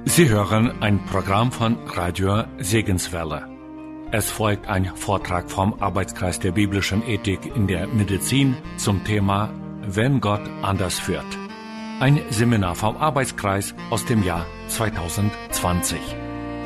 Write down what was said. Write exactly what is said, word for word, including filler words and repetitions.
Sie hören ein Programm von Radio Segenswelle. Es folgt ein Vortrag vom Arbeitskreis der biblischen Ethik in der Medizin zum Thema Wenn Gott anders führt. Ein Seminar vom Arbeitskreis aus dem Jahr zweitausendzwanzig.